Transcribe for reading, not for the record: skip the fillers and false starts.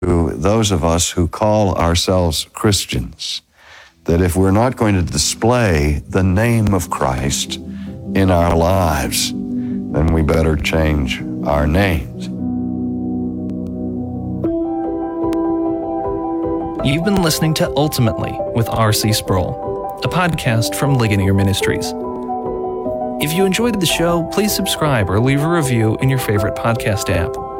those of us who call ourselves Christians, that if we're not going to display the name of Christ in our lives, then we better change our names. You've been listening to Ultimately with R.C. Sproul, a podcast from Ligonier Ministries. If you enjoyed the show, please subscribe or leave a review in your favorite podcast app.